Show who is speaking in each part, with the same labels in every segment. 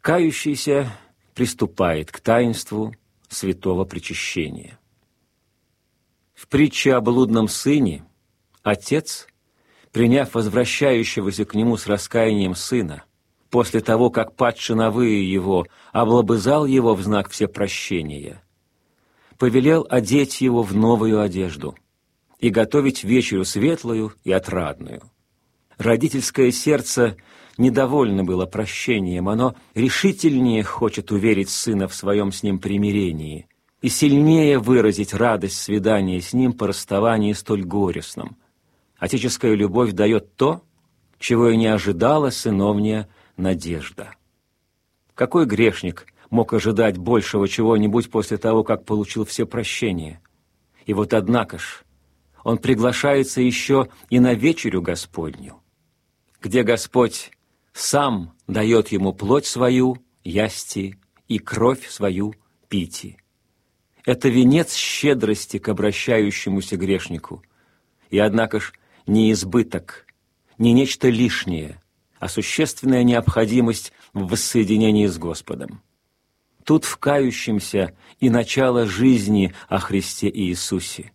Speaker 1: Кающийся приступает к таинству святого причащения. В притче о блудном сыне отец, приняв возвращающегося к нему с раскаянием сына, после того, как падшиновые его облобызал его в знак всепрощения, повелел одеть его в новую одежду и готовить вечерю светлую и отрадную. Родительское сердце недовольно было прощением, оно решительнее хочет уверить сына в своем с ним примирении и сильнее выразить радость свидания с ним по расставании столь горестном. Отеческая любовь дает то, чего и не ожидала сыновняя надежда. Какой грешник мог ожидать большего чего-нибудь после того, как получил все прощения? И вот однако ж, он приглашается еще и на вечерю Господню, где Господь сам дает ему плоть свою ясти и кровь свою пити. Это венец щедрости к обращающемуся грешнику. И однако ж не избыток, не нечто лишнее, а существенная необходимость в воссоединении с Господом. Тут в кающемся и начало жизни о Христе Иисусе.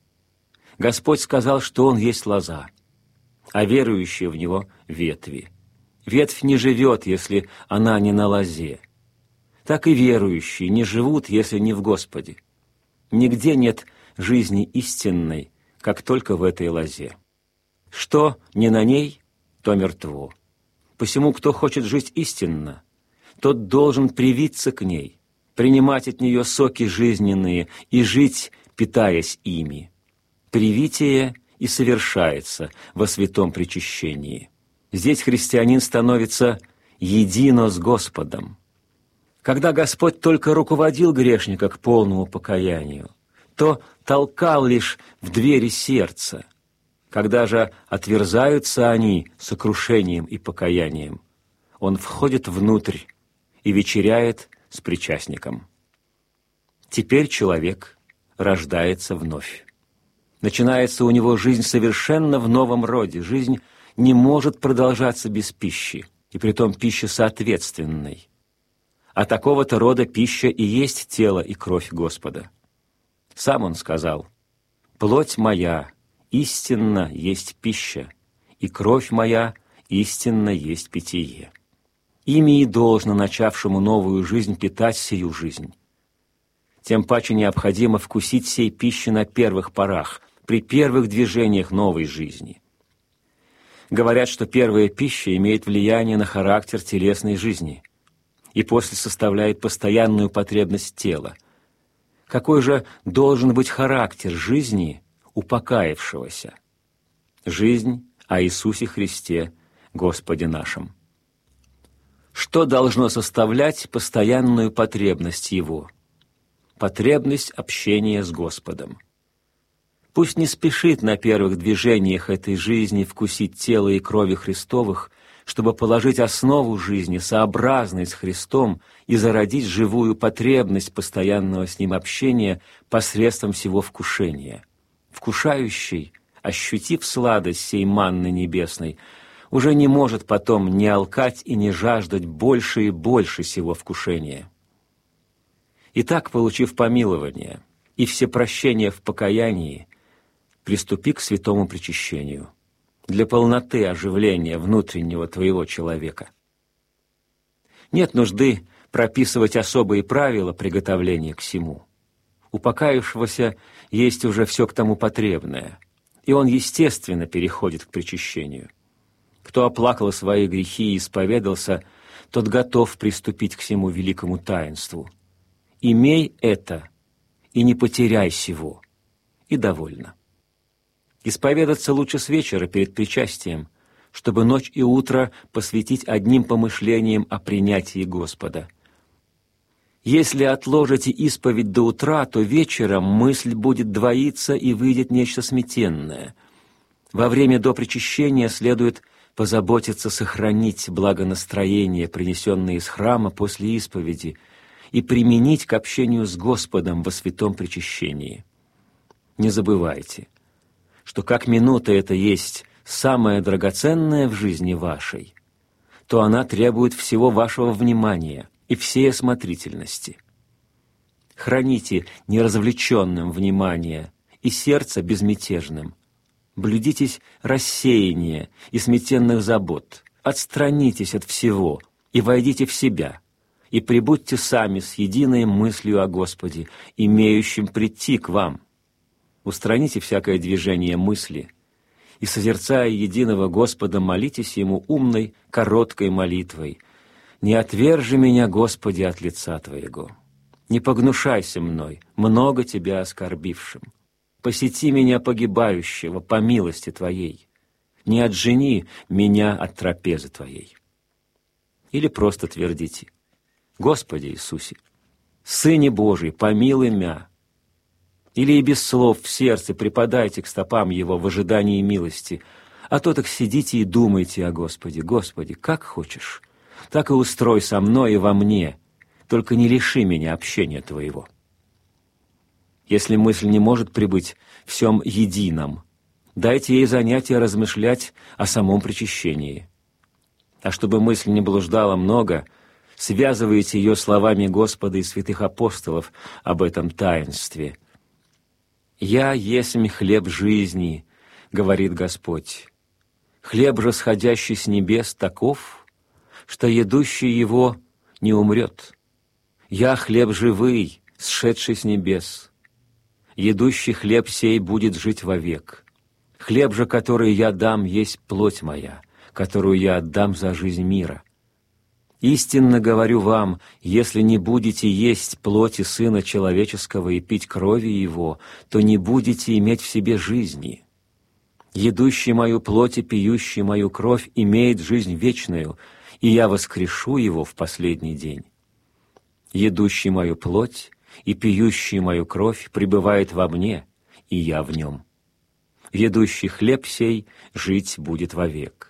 Speaker 1: Господь сказал, что Он есть лоза, а верующие в Него – ветви. Ветвь не живет, если она не на лозе. Так и верующие не живут, если не в Господе. Нигде нет жизни истинной, как только в этой лозе. Что не на ней, то мертво. Посему, кто хочет жить истинно, тот должен привиться к ней, принимать от нее соки жизненные и жить, питаясь ими. Привитие и совершается во святом причащении. Здесь христианин становится едино с Господом. Когда Господь только руководил грешника к полному покаянию, то толкал лишь в двери сердца. Когда же отверзаются они сокрушением и покаянием, Он входит внутрь и вечеряет с причастником. Теперь человек рождается вновь. Начинается у него жизнь совершенно в новом роде. Жизнь не может продолжаться без пищи, и притом пищи соответственной. А такого-то рода пища и есть тело и кровь Господа. Сам Он сказал: «Плоть моя истинно есть пища, и кровь моя истинно есть питье». Ими и должно начавшему новую жизнь питать сию жизнь. Тем паче необходимо вкусить сей пищи на первых порах, при первых движениях новой жизни. Говорят, что первая пища имеет влияние на характер телесной жизни и после составляет постоянную потребность тела. Какой же должен быть характер жизни упокаившегося? Жизнь о Иисусе Христе, Господе нашем. Что должно составлять постоянную потребность Его? Потребность общения с Господом. Пусть не спешит на первых движениях этой жизни вкусить тела и крови Христовых, чтобы положить основу жизни, сообразной с Христом, и зародить живую потребность постоянного с Ним общения посредством всего вкушения. Вкушающий, ощутив сладость сей манны небесной, уже не может потом не алкать и не жаждать больше и больше сего вкушения. Итак, получив помилование и всепрощение в покаянии, приступи к святому причащению для полноты оживления внутреннего твоего человека. Нет нужды прописывать особые правила приготовления к сему. У покаявшегося есть уже все к тому потребное, и он естественно переходит к причащению. Кто оплакал свои грехи и исповедался, тот готов приступить к сему великому таинству. Имей это, и не потеряй сего, и довольно. Исповедаться лучше с вечера перед причастием, чтобы ночь и утро посвятить одним помышлениям о принятии Господа. Если отложите исповедь до утра, то вечером мысль будет двоиться и выйдет нечто сметенное. Во время до причащения следует позаботиться сохранить благонастроение, принесенное из храма после исповеди, и применить к общению с Господом во святом причащении. Не забывайте, что как минута это есть самое драгоценное в жизни вашей, то она требует всего вашего внимания и всей осмотрительности. Храните неразвлеченным внимание и сердце безмятежным. Блюдитесь рассеяния и смятенных забот, отстранитесь от всего и войдите в себя, и прибудьте сами с единой мыслью о Господе, имеющем прийти к вам. Устраните всякое движение мысли, и, созерцая единого Господа, молитесь Ему умной, короткой молитвой. «Не отвержи меня, Господи, от лица Твоего. Не погнушайся мной, много Тебя оскорбившим. Посети меня, погибающего, по милости Твоей. Не отжени меня от трапезы Твоей». Или просто твердите: «Господи Иисусе, Сыне Божий, помилуй мя». Или и без слов в сердце припадайте к стопам Его в ожидании милости, а то так сидите и думайте о Господе. «Господи, как хочешь, так и устрой со мной и во мне, только не лиши меня общения Твоего». Если мысль не может пребыть в сем едином, дайте ей занятие размышлять о самом причащении. А чтобы мысль не блуждала много, связывайте ее словами Господа и святых апостолов об этом таинстве. «Я есмь хлеб жизни, — говорит Господь, — хлеб же, сходящий с небес, таков, что едущий его не умрет. Я хлеб живый, сшедший с небес. Едущий хлеб сей будет жить вовек. Хлеб же, который я дам, есть плоть моя, которую я отдам за жизнь мира. Истинно говорю вам, если не будете есть плоти Сына Человеческого и пить крови Его, то не будете иметь в себе жизни. Едущий мою плоть и пьющий мою кровь имеет жизнь вечную, и я воскрешу его в последний день. Едущий мою плоть и пьющий мою кровь пребывает во мне, и я в нем. Едущий хлеб сей жить будет вовек».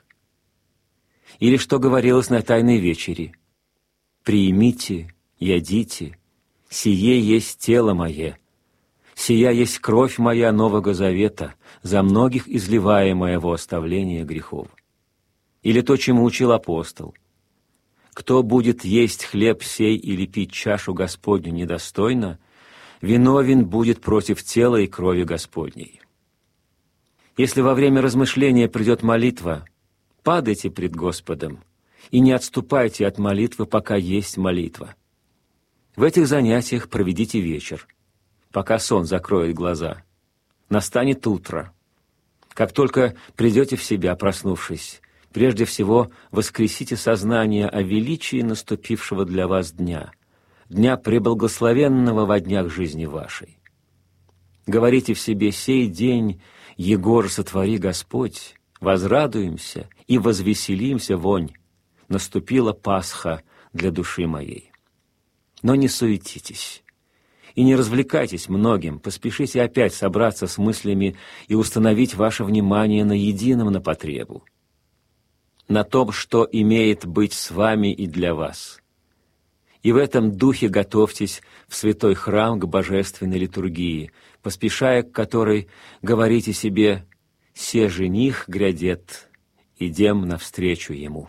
Speaker 1: Или что говорилось на Тайной вечере: «Приимите, ядите, сие есть тело мое, сия есть кровь моя Нового Завета, за многих изливаемая во оставление грехов». Или то, чему учил апостол: «Кто будет есть хлеб сей или пить чашу Господню недостойно, виновен будет против тела и крови Господней». Если во время размышления придет молитва, падайте пред Господом и не отступайте от молитвы, пока есть молитва. В этих занятиях проведите вечер, пока сон закроет глаза. Настанет утро. Как только придете в себя, проснувшись, прежде всего воскресите сознание о величии наступившего для вас дня, дня преблагословенного во днях жизни вашей. Говорите в себе: «Сей день Егор сотвори Господь, возрадуемся и возвеселимся вонь. Наступила Пасха для души моей». Но не суетитесь и не развлекайтесь многим, поспешите опять собраться с мыслями и установить ваше внимание на едином на потребу, на том, что имеет быть с вами и для вас. И в этом духе готовьтесь в святой храм к божественной литургии, поспешая к которой говорите себе: «Се жених грядет, идем навстречу ему».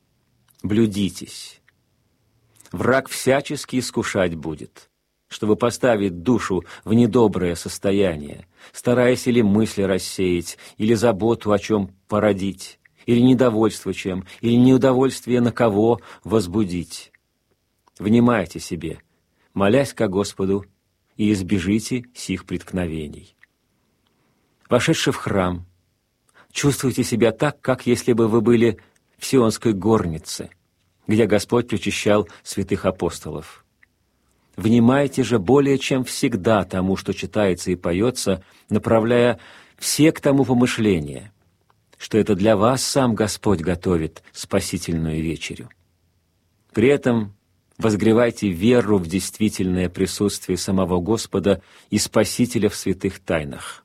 Speaker 1: Блюдитесь. Враг всячески искушать будет, чтобы поставить душу в недоброе состояние, стараясь или мысли рассеять, или заботу о чем породить, или недовольство чем, или неудовольствие на кого возбудить. Внимайте себе, молясь ко Господу, и избежите сих преткновений. Вошедши в храм, чувствуйте себя так, как если бы вы были в Сионской горнице, где Господь причащал святых апостолов. Внимайте же более чем всегда тому, что читается и поется, направляя все к тому помышления, что это для вас сам Господь готовит спасительную вечерю. При этом возгревайте веру в действительное присутствие самого Господа и Спасителя в святых тайнах.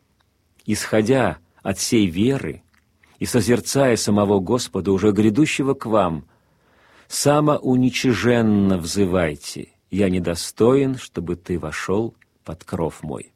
Speaker 1: Исходя от сей веры и созерцая самого Господа, уже грядущего к вам, самоуничиженно взывайте: «Я недостоин, чтобы ты вошел под кров мой».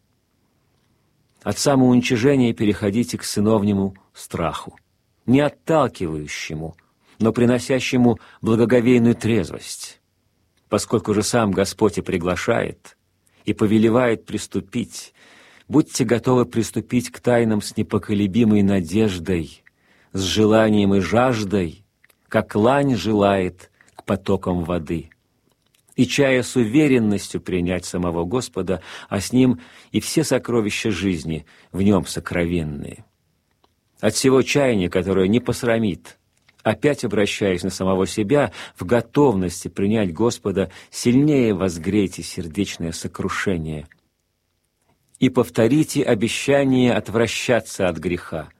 Speaker 1: От самоуничижения переходите к сыновнему страху, не отталкивающему, но приносящему благоговейную трезвость, поскольку же сам Господь и приглашает, и повелевает приступить. Будьте готовы приступить к тайнам с непоколебимой надеждой, с желанием и жаждой, как лань желает к потокам воды, и чая с уверенностью принять самого Господа, а с Ним и все сокровища жизни, в Нем сокровенные. От всего чаяния, которое не посрамит, опять обращаясь на самого себя, в готовности принять Господа, сильнее возгрейте сердечное сокрушение и повторите обещание отвращаться от греха,